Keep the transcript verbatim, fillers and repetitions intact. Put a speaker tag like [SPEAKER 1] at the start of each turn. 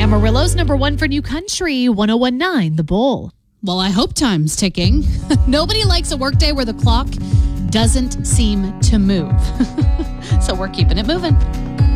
[SPEAKER 1] Amarillo's number one for new country, one oh one point nine The Bull.
[SPEAKER 2] Well, I hope time's ticking. Nobody likes a workday where the clock doesn't seem to move. So we're keeping it moving.